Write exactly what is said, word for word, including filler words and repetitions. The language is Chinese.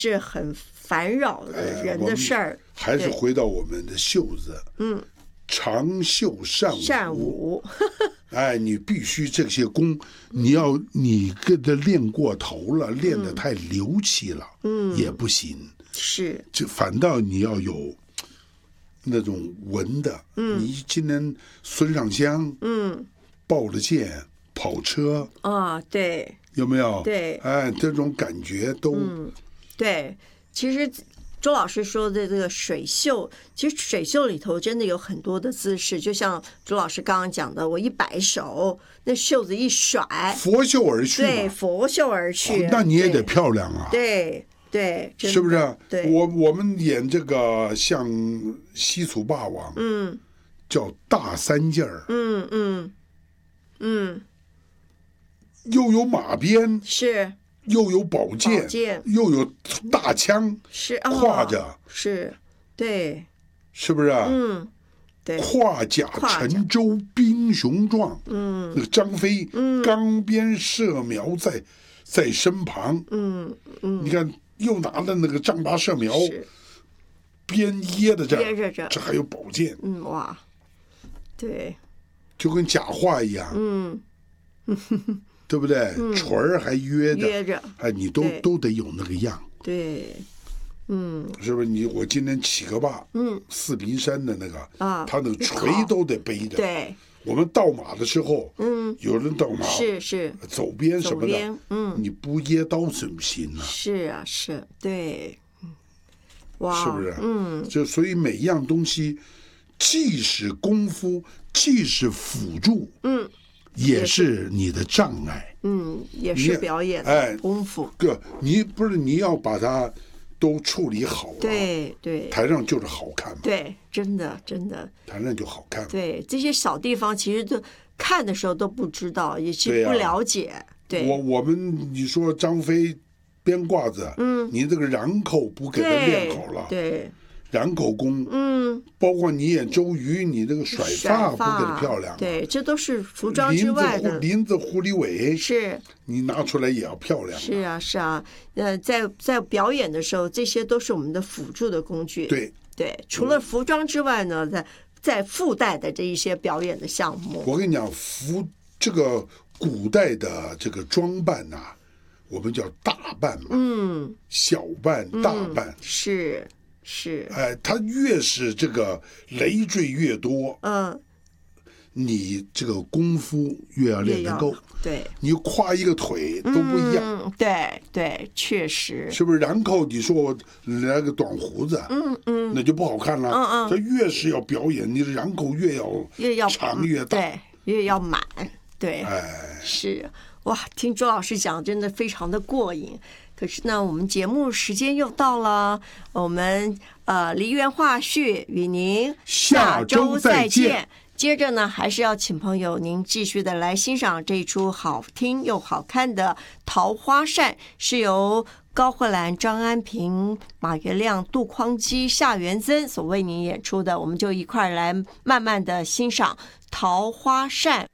是很烦扰的人的事儿。 还是回到我们的袖子，嗯，长袖善舞。 善舞哎，你必须这些功，你要你跟着练过头了，练得太流气了，嗯，也不行。 是， 就反倒你要有那种文的，嗯，你今天孙尚香，嗯，抱着剑跑车啊，对， 有没有？ 对， 哎，这种感觉都， 嗯，对，其实。周老师说的这个水袖，其实水袖里头真的有很多的姿势，就像周老师刚刚讲的，我一摆手，那袖子一甩， 佛袖而去， 对，佛袖而去， 哦、那你也得漂亮啊， 对对， 是不是？ 对， 我我们演这个像西楚霸王，嗯，叫大三件儿， 嗯嗯嗯， 又有马鞭， 是。 又有宝剑， 宝剑又有大枪， 是挎着， 哦、是，对， 是不是啊？ 嗯，对， 跨甲沉舟兵雄壮，嗯，那个张飞，嗯，钢鞭射苗在在身旁， 嗯嗯， 你看又拿着那个丈八射苗，鞭掖着这， 掖着这， 这还有宝剑， 嗯哇，对， 就跟假话一样， 嗯。 对不对？ 嗯、 锤儿还约着， 约着， 哎，你都都得有那个样。 对，嗯， 是不是你？我今天起个坝， 嗯， 四平山的那个啊， 他那个锤都得背着。 对， 我们倒马的时候， 嗯， 有人倒马是是走边什么的， 嗯， 你不掖刀怎么行呢？ 是啊，是，对，哇， 是不是？ 嗯， 就所以每样东西，既是功夫，既是辅助，嗯。也是你的障碍， 嗯，也是表演的功夫。 哥、哎，你不是你要把它都处理好了， 对对， 台上就是好看嘛。 对，真的真的， 台上就好看。 对，这些小地方其实都看的时候都不知道，也是不了解。对， 对啊、我我们你说张飞编褂子，嗯，你这个瓤口不给他练好了， 对。 瓤口功，嗯，包括你演周瑜，你这个甩发不给它漂亮、啊， 对，这都是服装之外的。 林子狐狸尾是， 你拿出来也要漂亮、啊。 是啊，是啊，呃，在在表演的时候，这些都是我们的辅助的工具。 对对，除了服装之外呢，在在附带的这一些表演的项目。 我跟你讲，服这个古代的这个装扮呐、啊，我们叫大扮嘛，嗯，小扮、大扮、 嗯、是。是， 哎，他越是这个累赘越多，嗯，你这个功夫越要练得够， 对， 你跨一个腿都不一样， 嗯、对对，确实， 是不是？然后你说我来个短胡子，嗯嗯，那就不好看了，嗯嗯，他越是要表演，你的然后越要越要长越大， 对，越要满，对， 哎， 是哇，听周老师讲真的非常的过瘾。可是呢，我们节目时间又到了，我们呃梨园话絮与您下周再见。接着呢，还是要请朋友您继续的来欣赏这一出好听又好看的《桃花扇》，是由高慧兰、张安平、马月亮、杜匡基、夏元增所为您演出的，我们就一块来慢慢的欣赏《桃花扇》。